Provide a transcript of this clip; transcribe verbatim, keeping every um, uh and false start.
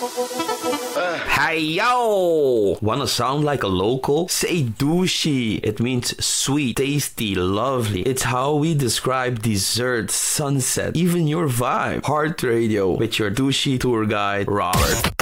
Hey yo! Wanna sound like a local? Say douchey. It means sweet, tasty, lovely. It's how we describe dessert, sunset, even your vibe. Heart Radio with your douchey tour guide, Robert.